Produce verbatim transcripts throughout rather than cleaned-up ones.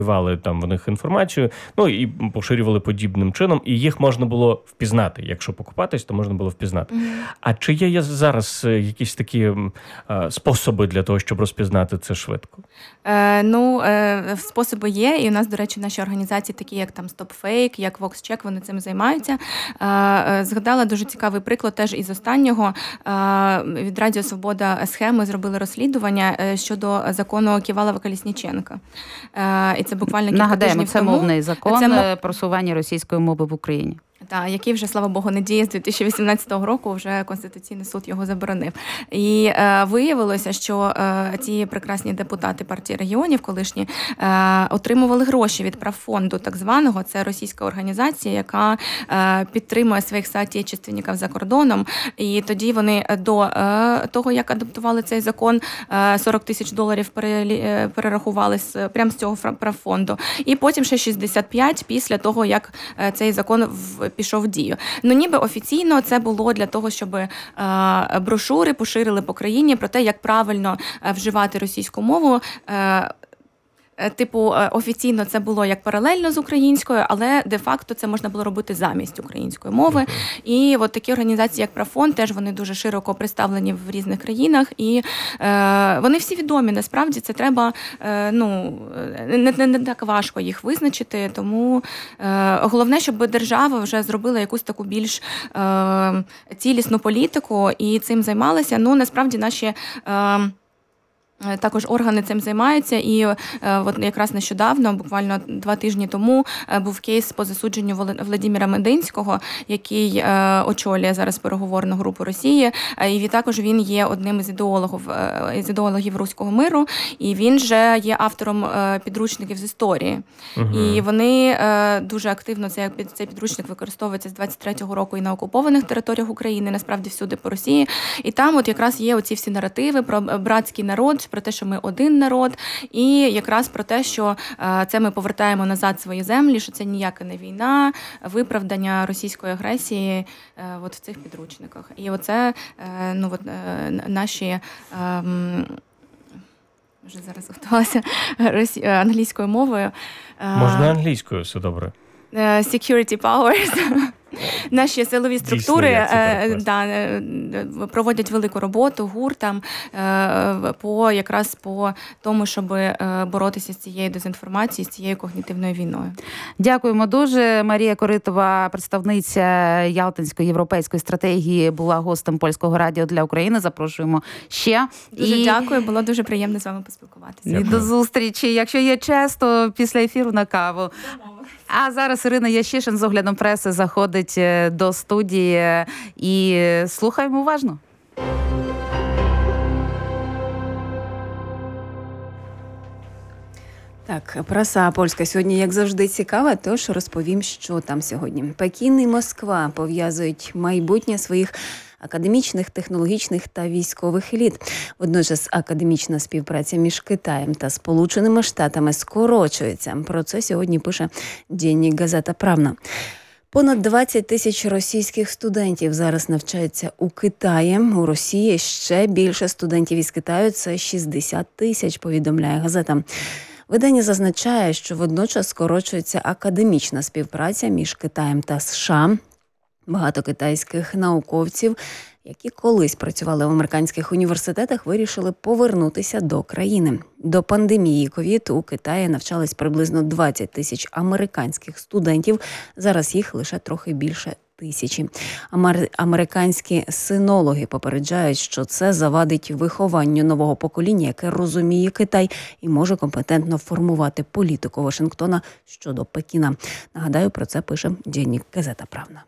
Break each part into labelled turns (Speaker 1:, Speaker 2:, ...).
Speaker 1: Вали там в них інформацію, ну і поширювали подібним чином, і їх можна було впізнати. Якщо покупатись, то можна було впізнати. Mm-hmm. А чи є, є зараз якісь такі е, способи для того, щоб розпізнати це швидко?
Speaker 2: Е, ну, е, способи є, і у нас, до речі, наші організації, такі як там StopFake, як VoxCheck, вони цим займаються. Е, е, згадала дуже цікавий приклад теж із останнього. Е, від Радіо Свобода Схеми зробили розслідування е, щодо закону Ківалова-Колесніченка. Е, і це буквально кілька
Speaker 3: Нагадаємо,
Speaker 2: тижнів
Speaker 3: це
Speaker 2: тому.
Speaker 3: мовний закон
Speaker 2: це мов...
Speaker 3: просування російської мови в Україні.
Speaker 2: Так, який вже, слава Богу, не діє з дві тисячі вісімнадцятого року, вже Конституційний суд його заборонив. І е, виявилося, що е, ці прекрасні депутати партії регіонів колишні е, отримували гроші від правфонду так званого. Це російська організація, яка е, підтримує своїх соотечественників за кордоном. І тоді вони до е, того, як адаптували цей закон, е, сорок тисяч доларів пере, перерахували з, прямо з цього правфонду. І потім ще шістдесят п'ять після того, як е, цей закон в пішов в дію. Ну, ніби офіційно це було для того, щоб е, брошури поширили по країні про те, як правильно е, вживати російську мову. Е, Типу, офіційно це було як паралельно з українською, але де-факто це можна було робити замість української мови. Uh-huh. І от такі організації, як Правфонд, теж вони дуже широко представлені в різних країнах. І е, вони всі відомі. Насправді це треба, е, ну, не, не, не так важко їх визначити. Тому е, головне, щоб держава вже зробила якусь таку більш е, цілісну політику і цим займалася. Ну, насправді наші... Е, Також органи цим займаються, і е, от якраз нещодавно, буквально два тижні тому, е, був кейс по засудженню Володимира Мединського, який е, очолює зараз переговорну групу Росії, е, і також він є одним із ідеологів, е, із ідеологів руського миру, і він же є автором е, підручників з історії. Угу. І вони е, дуже активно, цей, цей підручник використовується з двадцять третього року і на окупованих територіях України, насправді всюди по Росії. І там от якраз є оці всі наративи про братський народ, про те, що ми один народ, і якраз про те, що це ми повертаємо назад свої землі, що це ніяка не війна, виправдання російської агресії от в цих підручниках. І оце ну, от, наші... Вже зараз готувалася англійською мовою.
Speaker 1: Можна англійською, все добре.
Speaker 2: Security powers. Наші силові структури е, да, проводять велику роботу гуртам е, по якраз по тому, щоб е, боротися з цією дезінформацією, з цією когнітивною війною.
Speaker 3: Дякуємо дуже. Марія Коритова, представниця Ялтинської європейської стратегії, була гостем Польського радіо для України. Запрошуємо ще.
Speaker 2: Дуже
Speaker 3: І...
Speaker 2: дякую, було дуже приємно з вами поспілкуватися.
Speaker 3: І до зустрічі. Якщо є час, то після ефіру на каву. А зараз Ірина Ящишин з оглядом преси заходить до студії і слухаємо уважно.
Speaker 4: Так, преса польська сьогодні, як завжди, цікава, тож розповім, що там сьогодні. Пекін і Москва пов'язують майбутнє своїх академічних, технологічних та військових еліт. Водночас академічна співпраця між Китаєм та Сполученими Штатами скорочується. Про це сьогодні пише Денник Газета Правна. Понад двадцять тисяч російських студентів зараз навчаються у Китаї. У Росії ще більше студентів із Китаю – це шістдесят тисяч, повідомляє газета. Видання зазначає, що водночас скорочується академічна співпраця між Китаєм та США. Багато китайських науковців, які колись працювали в американських університетах, вирішили повернутися до країни. До пандемії ковід у Китаї навчались приблизно двадцять тисяч американських студентів. Зараз їх лише трохи більше тисячі. Амер... Американські синологи попереджають, що це завадить вихованню нового покоління, яке розуміє Китай і може компетентно формувати політику Вашингтона щодо Пекіна. Нагадаю, про це пише Денник Газета Правна.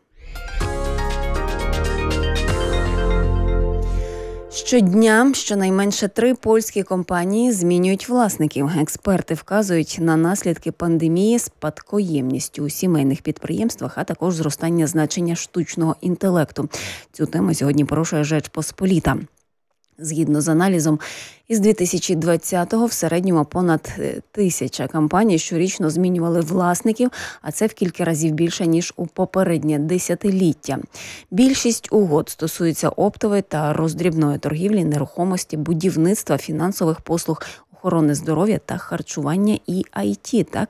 Speaker 4: Щодня щонайменше три польські компанії змінюють власників. Експерти вказують на наслідки пандемії, спадкоємністю у сімейних підприємствах, а також зростання значення штучного інтелекту. Цю тему сьогодні порушує Rzeczpospolita. Згідно з аналізом, із дві тисячі двадцятого в середньому понад тисяча компаній щорічно змінювали власників, а це в кілька разів більше, ніж у попереднє десятиліття. Більшість угод стосується оптової та роздрібної торгівлі, нерухомості, будівництва, фінансових послуг, охорони здоров'я та харчування і ай ті. Так